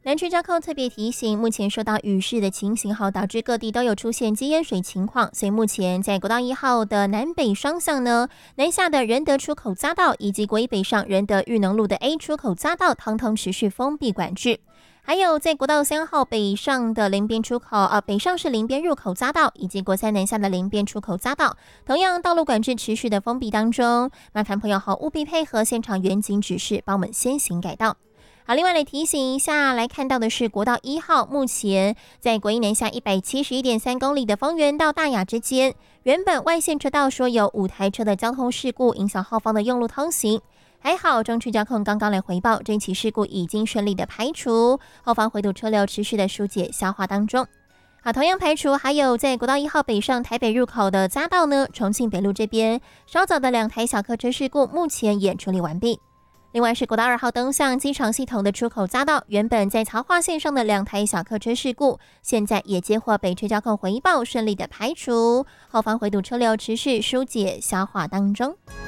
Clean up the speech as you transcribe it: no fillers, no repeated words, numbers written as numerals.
南区交控特别提醒，目前受到雨势的情形导致各地都有出现积淹水情况，所以目前在国道1号的南北双向呢，南下的仁德出口匝道以及国一北上仁德裕能路的 A 出口匝道，通通持续封闭管制。还有在国道3号北上的林边出口，北上是林边入口匝道，以及国3南下的林边出口匝道，同样道路管制持续的封闭当中，麻烦朋友务必配合现场远景指示，帮我们先行改道。好，另外来提醒一下，来看到的是国道1号，目前在国一南下171.3公里的丰原到大雅之间，原本外线车道说有5台车的交通事故，影响后方的用路通行。还好，中区交控刚刚来回报，这起事故已经顺利的排除，后方回堵车流持续的疏解消化当中。好，同样排除还有在国道1号北上台北入口的匝道呢，重庆北路这边稍早的2台小客车事故，目前也处理完毕。另外是国道2号东向机场系统的出口匝道，原本在曹化线上的2台小客车事故，现在也接获北区交控回报，顺利的排除，后方回堵车流持续疏解消化当中。